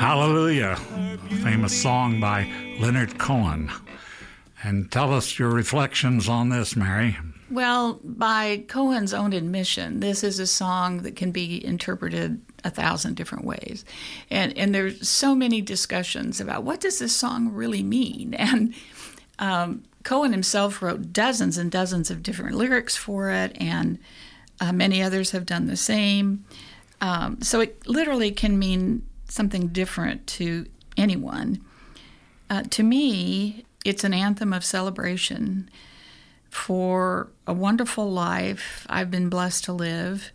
Hallelujah, famous song by Leonard Cohen. And tell us your reflections on this, Mary. Well, by Cohen's own admission, this is a song that can be interpreted 1,000 different ways. And there's so many discussions about what does this song really mean? And Cohen himself wrote dozens and dozens of different lyrics for it, and many others have done the same. So it literally can mean something different to anyone. To me, it's an anthem of celebration for a wonderful life I've been blessed to live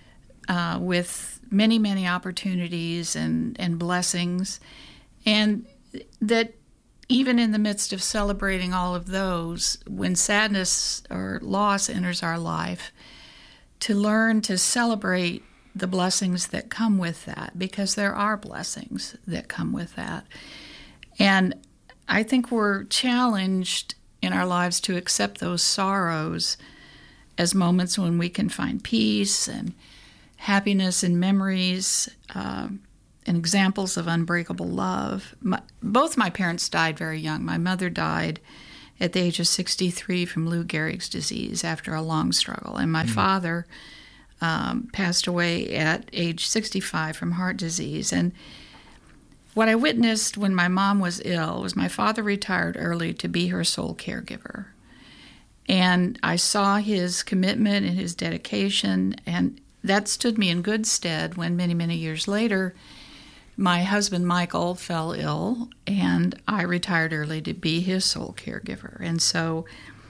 with many, many opportunities and blessings, and that even in the midst of celebrating all of those, when sadness or loss enters our life, to learn to celebrate the blessings that come with that, because there are blessings that come with that. And I think we're challenged in our lives to accept those sorrows as moments when we can find peace and happiness and memories and examples of unbreakable love. Both my parents died very young. My mother died at the age of 63 from Lou Gehrig's disease after a long struggle, and my father passed away at age 65 from heart disease. And what I witnessed when my mom was ill was my father retired early to be her sole caregiver. And I saw his commitment and his dedication, and that stood me in good stead when many, many years later, my husband Michael fell ill, and I retired early to be his sole caregiver. And so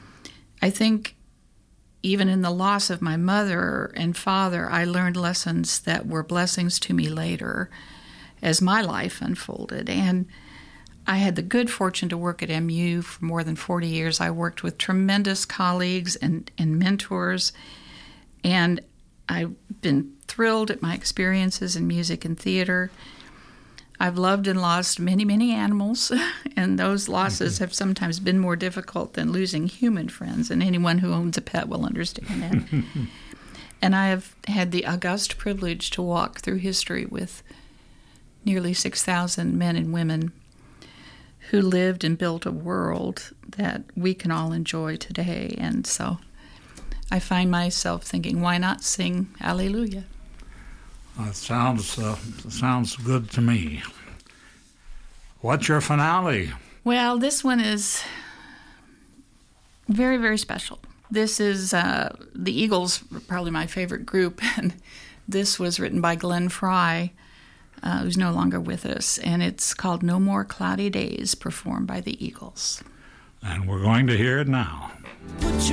I think even in the loss of my mother and father, I learned lessons that were blessings to me later as my life unfolded. And I had the good fortune to work at MU for more than 40 years. I worked with tremendous colleagues and mentors, and I've been thrilled at my experiences in music and theater. I've loved and lost many, many animals, and those losses have sometimes been more difficult than losing human friends, and anyone who owns a pet will understand that. And I have had the august privilege to walk through history with nearly 6,000 men and women who lived and built a world that we can all enjoy today. And so I find myself thinking, why not sing Alleluia? It sounds good to me. What's your finale? Well, this one is very, very special. This is the Eagles, probably my favorite group, and this was written by Glenn Frey, who's no longer with us, and it's called No More Cloudy Days, performed by the Eagles. And we're going to hear it now.